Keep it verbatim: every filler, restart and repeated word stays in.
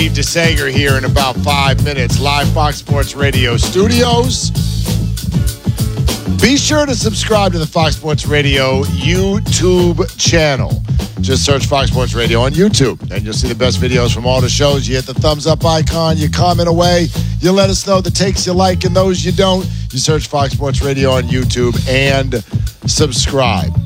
Steve DeSager here in about five minutes, live Fox Sports Radio studios. Be sure to subscribe to the Fox Sports Radio YouTube channel. Just search Fox Sports Radio on YouTube, and you'll see the best videos from all the shows. You hit the thumbs up icon, you comment away, you let us know the takes you like and those you don't. You search Fox Sports Radio on YouTube and subscribe.